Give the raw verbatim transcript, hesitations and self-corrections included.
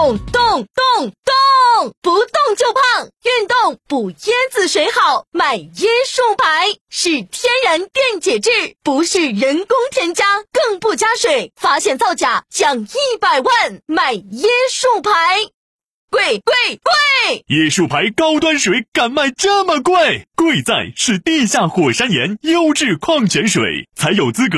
动动动动，不动就胖，运动补椰子水好，买椰树牌，是天然电解质，不是人工添加，更不加水，发现造假奖一百万，买椰树牌。贵贵贵！ 椰树牌高端水敢卖这么贵？贵在是地下火山岩优质矿泉水，才有资格